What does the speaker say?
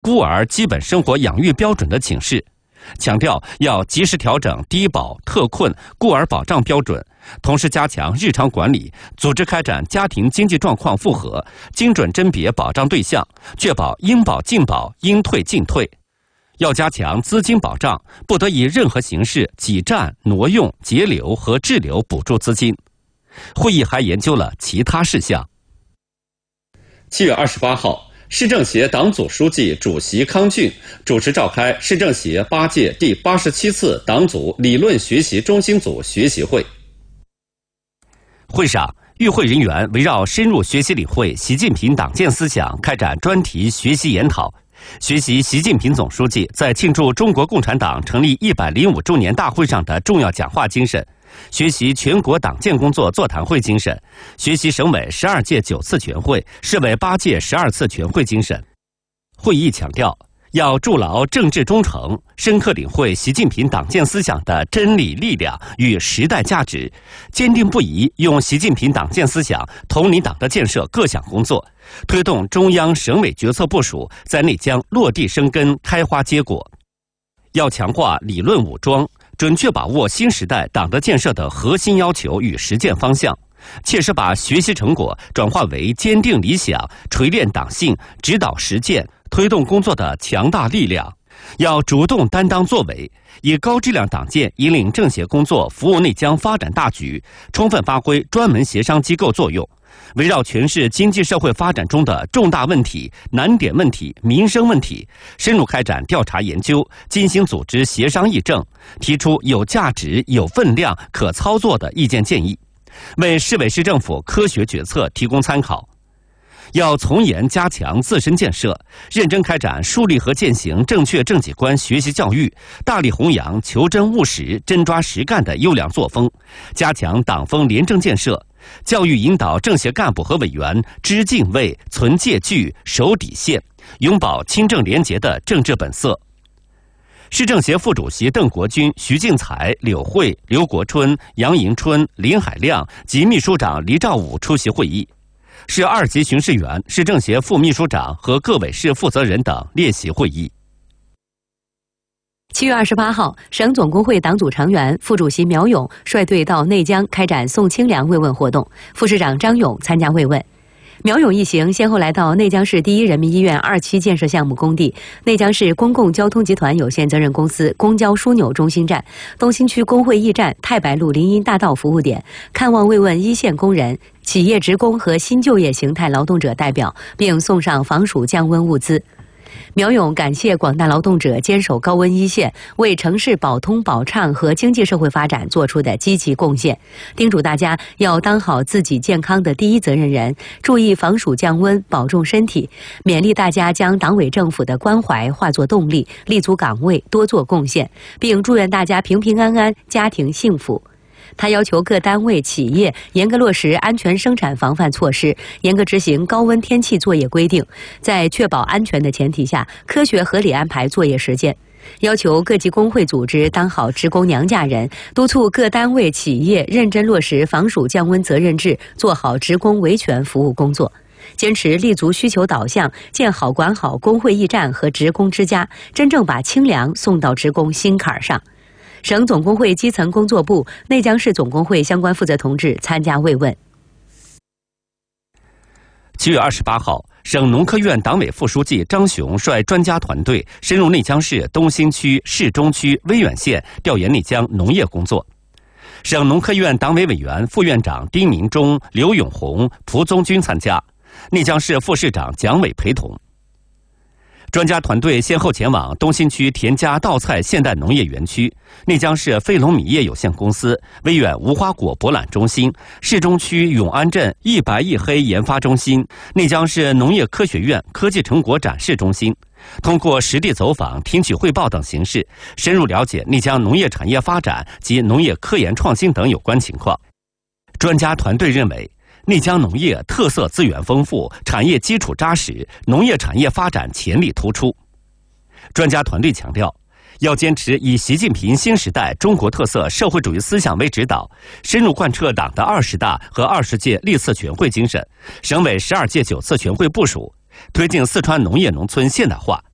孤儿基本生活养育标准的请示，强调要及时调整低保、特困、孤儿保障标准，同时加强日常管理，组织开展家庭经济状况复核，精准甄别保障对象，确保应保尽保、应退尽退。要加强资金保障，不得以任何形式挤占、挪用、截留和滞留补助资金。会议还研究了其他事项。7月28号，市政协党组书记、主席康俊主持召开市政协8届第87次党组理论学习中心组学习会。会上，与会人员围绕深入学习领会习近平党建思想，开展专题学习研讨，学习习近平总书记在庆祝中国共产党成立105周年大会上的重要讲话精神，学习全国党建工作座谈会精神，学习省委12届9次全会、市委8届12次全会精神。会议强调，要筑牢政治忠诚，深刻领会习近平党建思想的真理力量与时代价值，坚定不移用习近平党建思想统领党的建设各项工作，推动中央省委决策部署在内江落地生根、开花结果。要强化理论武装，准确把握新时代党的建设的核心要求与实践方向，切实把学习成果转化为坚定理想、锤炼党性、指导实践、推动工作的强大力量。要主动担当作为，以高质量党建引领政协工作服务内江发展大局，充分发挥专门协商机构作用，围绕全市经济社会发展中的重大问题、难点问题、民生问题，深入开展调查研究，精心组织协商议政，提出有价值、有分量、可操作的意见建议，为市委市政府科学决策提供参考。要从严加强自身建设，认真开展树立和践行正确政绩观学习教育，大力弘扬求真务实、真抓实干的优良作风，加强党风廉政建设，教育引导政协干部和委员知敬畏、存戒惧、守底线，永葆清正廉洁的政治本色。市政协副主席邓国军、徐敬才、柳慧、刘国春、杨迎春、林海亮及秘书长黎兆武出席会议。市2级巡视员、市政协副秘书长和各委市负责人等列席会议。 7月28号，省总工会党组成员、副主席苗勇率队到内江开展送清凉慰问活动，副市长张勇参加慰问。苗勇一行先后来到内江市第一人民医院2期建设项目工地、内江市公共交通集团有限责任公司公交枢纽中心站、东新区工会驿站、太白路林荫大道服务点，看望慰问一线工人、企业职工和新就业形态劳动者代表，并送上防暑降温物资。苗勇感谢广大劳动者坚守高温一线，为城市保通保畅和经济社会发展做出的积极贡献，叮嘱大家要当好自己健康的第一责任人，注意防暑降温，保重身体，勉励大家将党委政府的关怀化作动力，立足岗位，多做贡献，并祝愿大家平平安安，家庭幸福。他要求各单位企业严格落实安全生产防范措施，严格执行高温天气作业规定，在确保安全的前提下，科学合理安排作业时间。要求各级工会组织当好职工娘家人，督促各单位企业认真落实防暑降温责任制，做好职工维权服务工作。坚持立足需求导向，建好管好工会驿站和职工之家，真正把清凉送到职工心坎上。省总工会基层工作部、内江市总工会相关负责同志参加慰问。 7月28号，省农科院党委副书记张雄率专家团队深入内江市东新区、市中区、威远县调研内江农业工作。省农科院党委委员、副院长丁明忠、刘永红、蒲宗军参加，内江市副市长蒋伟陪同。专家团队先后前往东新区田家稻菜现代农业园区、内江市飞龙米业有限公司、威远无花果博览中心、市中区永安镇一白一黑研发中心、内江市农业科学院科技成果展示中心，通过实地走访、听取汇报等形式，深入了解内江农业产业发展及农业科研创新等有关情况。专家团队认为，内江农业特色资源丰富，产业基础扎实，农业产业发展潜力突出。专家团队强调，要坚持以习近平新时代中国特色社会主义思想为指导，深入贯彻党的20大和20届历次全会精神，省委12届9次全会部署，推进四川农业农村现代化，